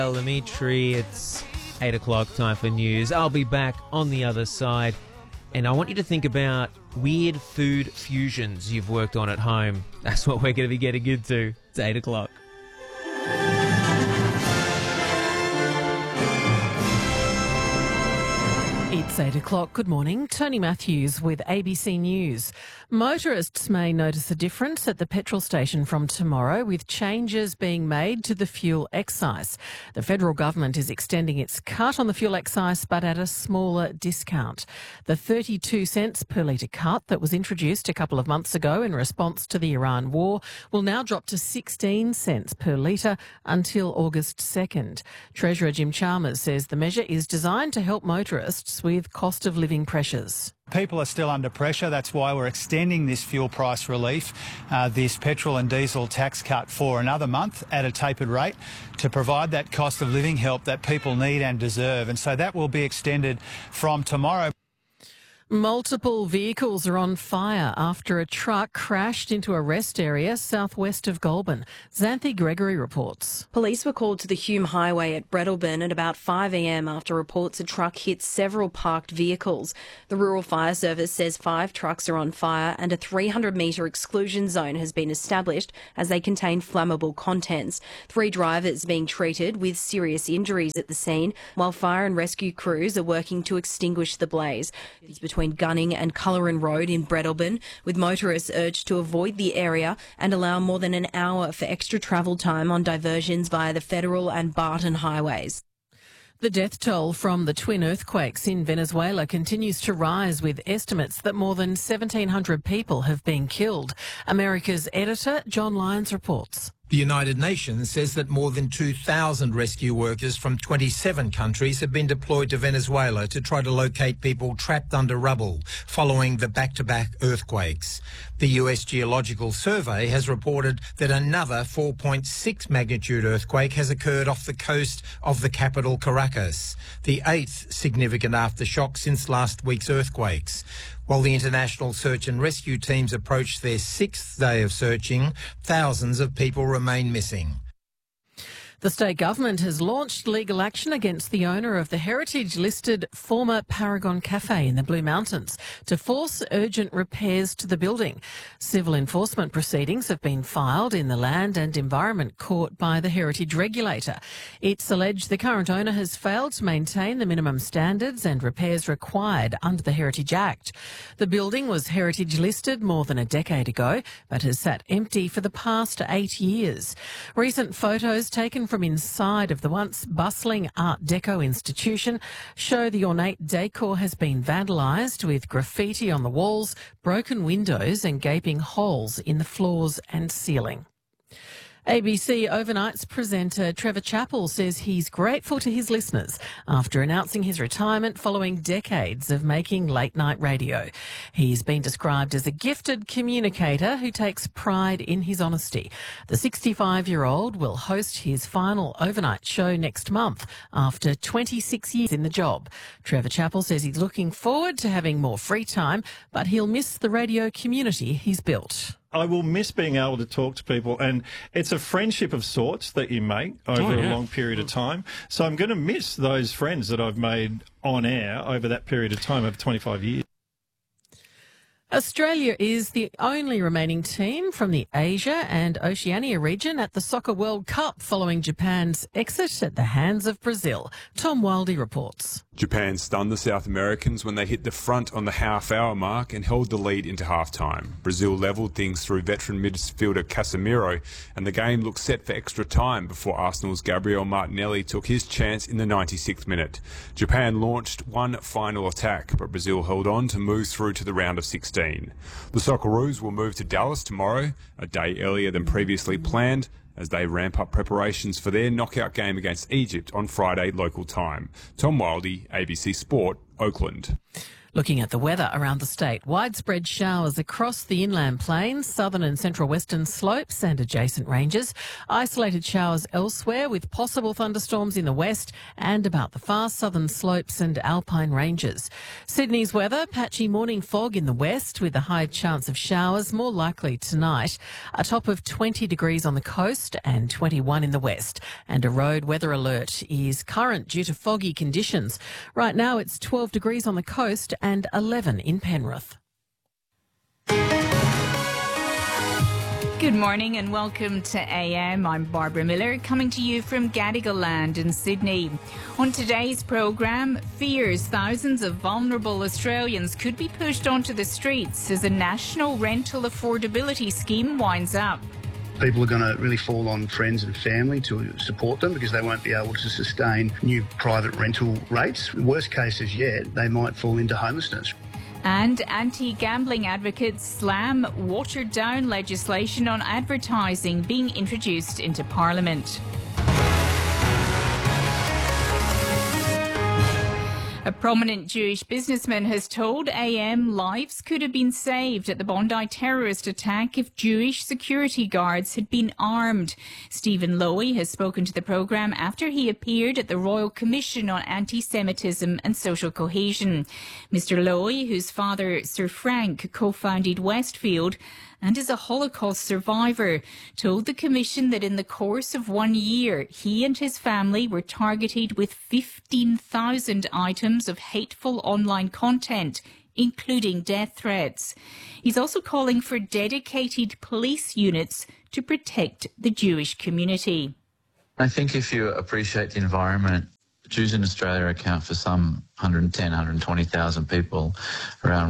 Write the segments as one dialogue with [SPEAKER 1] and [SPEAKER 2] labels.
[SPEAKER 1] Dimitri, it's 8 o'clock, time for news. I'll be back on the other side, and I want you to think about weird food fusions you've worked on at home. That's what we're going to be getting into. It's 8 o'clock.
[SPEAKER 2] It's 8 o'clock. Good morning. Tony Matthews with ABC News. Motorists may notice a difference at the petrol station from tomorrow, with changes being made to the fuel excise. The federal government is extending its cut on the fuel excise, but at a smaller discount. The 32 cents per litre cut that was introduced a couple of months ago in response to the Iran war will now drop to 16 cents per litre until August 2nd. Treasurer Jim Chalmers says the measure is designed to help motorists with cost of living pressures.
[SPEAKER 3] People are still under pressure. That's why we're extending this fuel price relief, this petrol and diesel tax cut for another month at a tapered rate to provide that cost of living help that people need and deserve. And so that will be extended from tomorrow.
[SPEAKER 2] Multiple vehicles are on fire after a truck crashed into a rest area southwest of Goulburn. Xanthi Gregory reports.
[SPEAKER 4] Police were called to the Hume Highway at Breadalbin at about 5 a.m. after reports a truck hit several parked vehicles. The Rural Fire Service says 5 trucks are on fire and a 300-metre exclusion zone has been established as they contain flammable contents. 3 drivers being treated with serious injuries at the scene, while fire and rescue crews are working to extinguish the blaze. It's between Gunning and Culleran Road in Breadalbin, with motorists urged to avoid the area and allow more than an hour for extra travel time on diversions via the Federal and Barton highways.
[SPEAKER 2] The death toll from the twin earthquakes in Venezuela continues to rise, with estimates that more than 1,700 people have been killed. America's editor, John Lyons, reports.
[SPEAKER 5] The United Nations says that more than 2,000 rescue workers from 27 countries have been deployed to Venezuela to try to locate people trapped under rubble following the back-to-back earthquakes. The US Geological Survey has reported that another 4.6 magnitude earthquake has occurred off the coast of the capital Caracas, the 8th significant aftershock since last week's earthquakes. While the international search and rescue teams approach their 6th day of searching, thousands of people remain missing.
[SPEAKER 2] The state government has launched legal action against the owner of the heritage-listed former Paragon Cafe in the Blue Mountains to force urgent repairs to the building. Civil enforcement proceedings have been filed in the Land and Environment Court by the heritage regulator. It's alleged the current owner has failed to maintain the minimum standards and repairs required under the Heritage Act. The building was heritage-listed more than a decade ago, but has sat empty for the past 8 years. Recent photos taken from inside of the once bustling Art Deco institution show the ornate decor has been vandalised, with graffiti on the walls, broken windows and gaping holes in the floors and ceiling. ABC Overnight's presenter Trevor Chappell says he's grateful to his listeners after announcing his retirement following decades of making late-night radio. He's been described as a gifted communicator who takes pride in his honesty. The 65-year-old will host his final overnight show next month after 26 years in the job. Trevor Chappell says he's looking forward to having more free time, but he'll miss the radio community he's built.
[SPEAKER 6] I will miss being able to talk to people, and it's a friendship of sorts that you make over a long period of time. So I'm going to miss those friends that I've made on air over that period of time, over 25 years.
[SPEAKER 2] Australia is the only remaining team from the Asia and Oceania region at the Soccer World Cup following Japan's exit at the hands of Brazil. Tom Wildey reports.
[SPEAKER 7] Japan stunned the South Americans when they hit the front on the half-hour mark and held the lead into half-time. Brazil levelled things through veteran midfielder Casemiro, and the game looked set for extra time before Arsenal's Gabriel Martinelli took his chance in the 96th minute. Japan launched one final attack, but Brazil held on to move through to the round of 16. The Socceroos will move to Dallas tomorrow, a day earlier than previously planned, as they ramp up preparations for their knockout game against Egypt on Friday local time. Tom Wildey, ABC Sport, Oakland.
[SPEAKER 2] Looking at the weather around the state, widespread showers across the inland plains, southern and central western slopes and adjacent ranges. Isolated showers elsewhere with possible thunderstorms in the west and about the far southern slopes and alpine ranges. Sydney's weather, patchy morning fog in the west with a high chance of showers, more likely tonight. A top of 20 degrees on the coast and 21 in the west. And a road weather alert is current due to foggy conditions. Right now it's 12 degrees on the coast and 11 in Penrith.
[SPEAKER 8] Good morning and welcome to AM. I'm Barbara Miller, coming to you from Gadigal Land in Sydney. On today's programme, fears thousands of vulnerable Australians could be pushed onto the streets as a national rental affordability scheme winds up.
[SPEAKER 9] People are going to really fall on friends and family to support them because they won't be able to sustain new private rental rates. Worst cases yet, they might fall into homelessness.
[SPEAKER 8] And anti-gambling advocates slam watered-down legislation on advertising being introduced into Parliament. A prominent Jewish businessman has told AM lives could have been saved at the Bondi terrorist attack if Jewish security guards had been armed. Stephen Lowy has spoken to the programme after he appeared at the Royal Commission on Anti-Semitism and Social Cohesion. Mr Lowy, whose father, Sir Frank, co-founded Westfield and is a Holocaust survivor, told the Commission that in the course of 1 year, he and his family were targeted with 15,000 items of hateful online content, including death threats. He's also calling for dedicated police units to protect the Jewish community.
[SPEAKER 10] I think if you appreciate the environment, Jews in Australia account for some 110,000, 120,000 people, around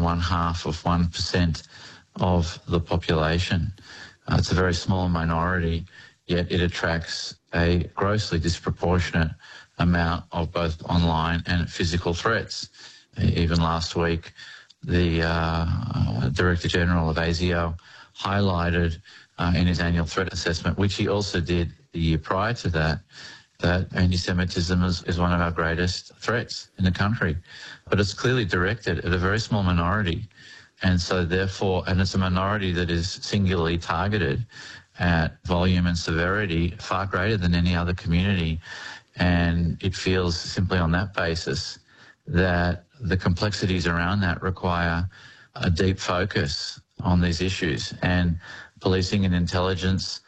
[SPEAKER 10] 0.5% of the population. It's a very small minority, yet it attracts a grossly disproportionate amount of both online and physical threats. Even last week, the Director General of ASIO highlighted in his annual threat assessment, which he also did the year prior to that anti-Semitism is one of our greatest threats in the country. But it's clearly directed at a very small minority. And so therefore, and it's a minority that is singularly targeted at volume and severity far greater than any other community. And it feels simply on that basis that the complexities around that require a deep focus on these issues. And policing and intelligence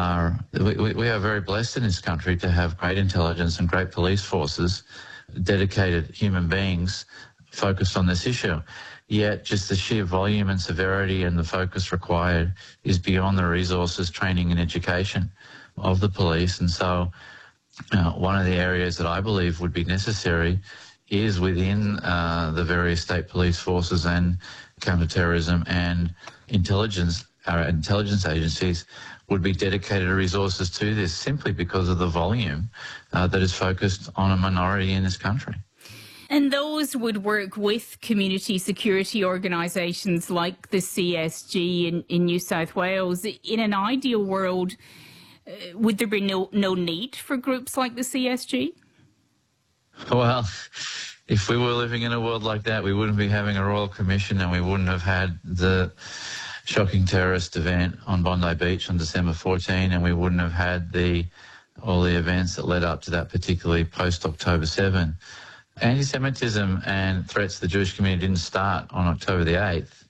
[SPEAKER 10] we are very blessed in this country to have great intelligence and great police forces, dedicated human beings focused on this issue. Yet just the sheer volume and severity and the focus required is beyond the resources, training and education of the police. And so one of the areas that I believe would be necessary is within the various state police forces and counterterrorism and intelligence agencies would be dedicated resources to this simply because of the volume that is focused on a minority in this country.
[SPEAKER 8] And those would work with community security organisations like the CSG in New South Wales. In an ideal world, would there be no need for groups like the CSG?
[SPEAKER 10] Well, if we were living in a world like that, we wouldn't be having a Royal Commission and we wouldn't have had the shocking terrorist event on Bondi Beach on December 14, and we wouldn't have had all the events that led up to that, particularly post-October 7. Anti-Semitism and threats to the Jewish community didn't start on October the 8th.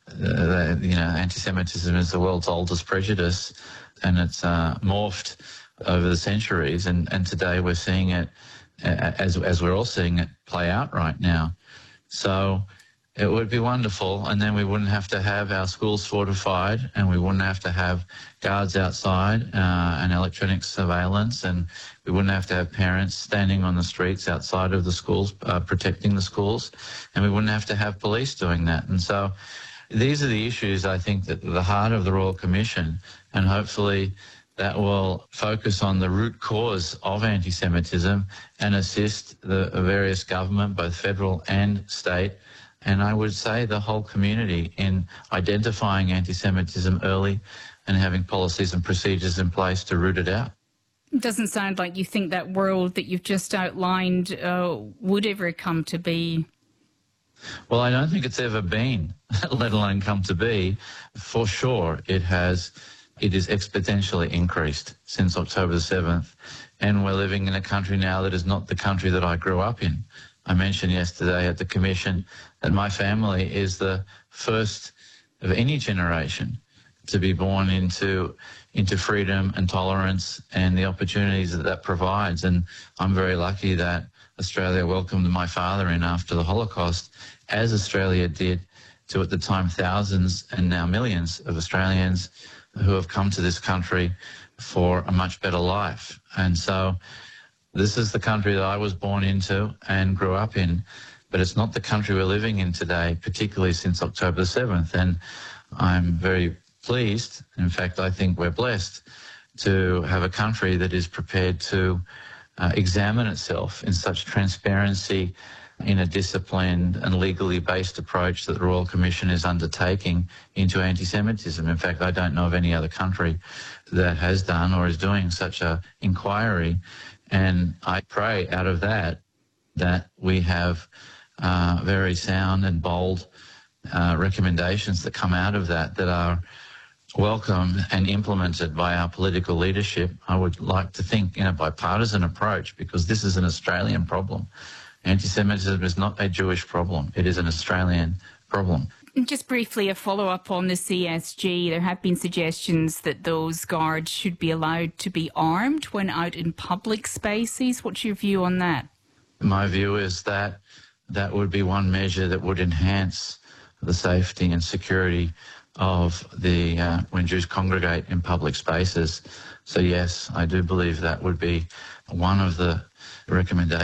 [SPEAKER 10] Anti-Semitism is the world's oldest prejudice, and it's morphed over the centuries. And today we're seeing it, as we're all seeing it, play out right now. So it would be wonderful, and then we wouldn't have to have our schools fortified, and we wouldn't have to have guards outside and electronic surveillance, and we wouldn't have to have parents standing on the streets outside of the schools protecting the schools, and we wouldn't have to have police doing that. And so these are the issues, I think, that are the heart of the Royal Commission, and hopefully that will focus on the root cause of anti-Semitism and assist the various government, both federal and state, and I would say the whole community, in identifying anti-Semitism early and having policies and procedures in place to root it out.
[SPEAKER 8] It doesn't sound like you think that world that you've just outlined would ever come to be.
[SPEAKER 10] Well, I don't think it's ever been, let alone come to be. For sure, it is exponentially increased since October the 7th. And we're living in a country now that is not the country that I grew up in. I mentioned yesterday at the Commission that my family is the first of any generation to be born into freedom and tolerance and the opportunities that provides. And I'm very lucky that Australia welcomed my father in after the Holocaust, as Australia did to, at the time, thousands and now millions of Australians who have come to this country for a much better life. And so this is the country that I was born into and grew up in, but it's not the country we're living in today, particularly since October the 7th. And I'm very pleased, in fact, I think we're blessed to have a country that is prepared to examine itself in such transparency, in a disciplined and legally based approach that the Royal Commission is undertaking into anti-Semitism. In fact, I don't know of any other country that has done or is doing such an inquiry. And I pray out of that we have very sound and bold recommendations that come out of that are welcome and implemented by our political leadership. I would like to think in a bipartisan approach, because this is an Australian problem. Anti-Semitism is not a Jewish problem. It is an Australian problem.
[SPEAKER 8] Just briefly, a follow-up on the CSG. There have been suggestions that those guards should be allowed to be armed when out in public spaces. What's your view on that?
[SPEAKER 10] My view is that that would be one measure that would enhance the safety and security of the when Jews congregate in public spaces. So yes, I do believe that would be one of the recommendations